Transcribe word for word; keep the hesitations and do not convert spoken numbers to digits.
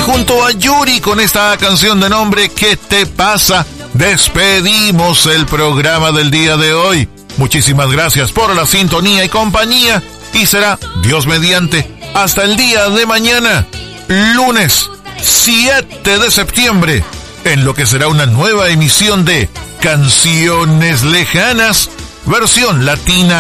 junto a Yuri con esta canción de nombre ¿Qué te pasa? Despedimos el programa del día de hoy. Muchísimas gracias por la sintonía y compañía. Y será, Dios mediante, hasta el día de mañana, lunes siete de septiembre, en lo que será una nueva emisión de Canciones Lejanas, versión latina